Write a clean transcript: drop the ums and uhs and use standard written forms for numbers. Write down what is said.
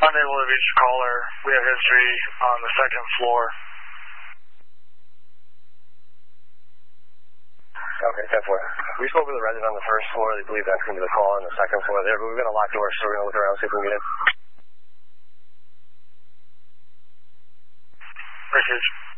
Unable to reach the caller. We have history on the second floor. Okay, 10-4. We spoke with a resident on the first floor. They believe that's going to be the call on the second floor there, but we've got a locked door, so we're going to look around and see if we can get in. Appreciate you.